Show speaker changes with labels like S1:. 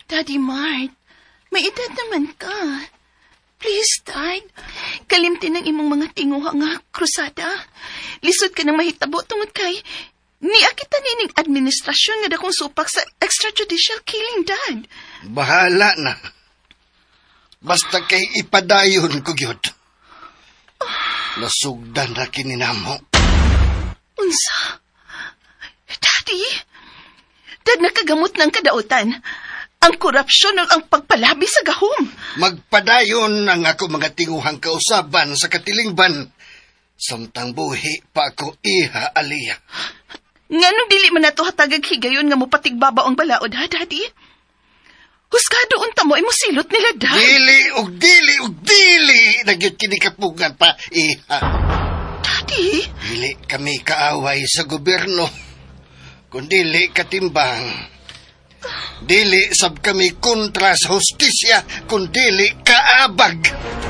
S1: Daddy Mart, may edad naman ka. Please, Dad. Kalimtin ang imong mga tinguha nga krusada. Lisod ka ng mahitabo tungod kay niakita nining administrasyon nga dakong supak sa extrajudicial killing, Dad.
S2: Bahala na. Basta kay ipadayon ko gyud. Nasugdan na kininamo.
S1: Unsa? Daddy? Dad, nakagamot ng kadautan. Ang korupsyon ng ang pagpalabi sa gahom.
S2: Magpadayon ang ako mga tinguhang kausaban sa katilingban. Samtang buhi pa ako iha aliya.
S1: Nganong dili man nato hatagag higayon nga mo patigbaba ang balaod, ha, Daddy? Huskado unta mo imo silot nila, Dad.
S2: Dili. Nagyot kinikapugan pa iha.
S1: Daddy?
S2: Dili kami kaaway sa gobyerno. Kundili katimbang. Dili sab kami kontra sa hustisya, kundili kaabag.